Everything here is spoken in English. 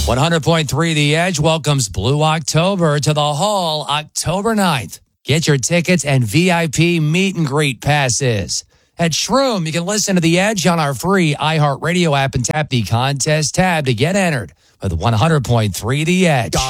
100.3 The Edge welcomes Blue October to the Hall October 9th. Get your tickets and VIP meet and greet passes. At Shroom, you can listen to The Edge on our free iHeartRadio app and tap the contest tab to get entered with 100.3 The Edge.